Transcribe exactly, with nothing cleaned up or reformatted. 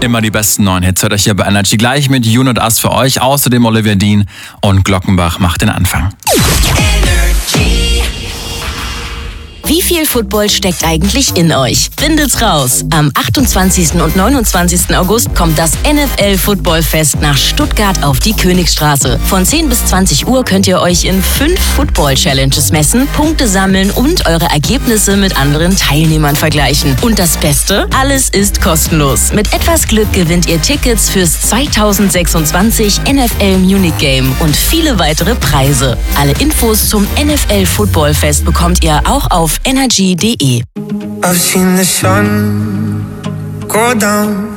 Immer die besten neuen Hits hört euch hier bei Energy. Gleich mit You Not Us für euch. Außerdem Olivia Dean und Glockenbach macht den Anfang. Wie viel Football steckt eigentlich in euch? Findet's raus! Am achtundzwanzigsten und neunundzwanzigsten August kommt das N F L-Football-Fest nach Stuttgart auf die Königstraße. Von zehn bis zwanzig Uhr könnt ihr euch in fünf Football-Challenges messen, Punkte sammeln und eure Ergebnisse mit anderen Teilnehmern vergleichen. Und das Beste? Alles ist kostenlos. Mit etwas Glück gewinnt ihr Tickets fürs zweitausendsechsundzwanzig N F L Munich Game und viele weitere Preise. Alle Infos zum N F L-Football-Fest bekommt ihr auch auf energy punkt de. I've seen the sun go down